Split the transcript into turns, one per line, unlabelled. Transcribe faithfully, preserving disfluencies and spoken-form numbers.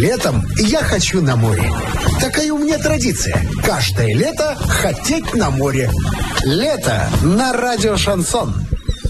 Летом я хочу на море. Такая у меня традиция. Каждое лето хотеть на море. Лето на радио «Шансон».